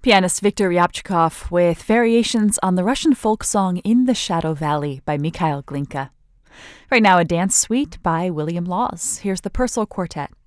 Pianist Viktor Ryabchikov with variations on the Russian folk song In the Shadow Valley by Mikhail Glinka. Right now, a dance suite by William Laws. Here's the Purcell Quartet.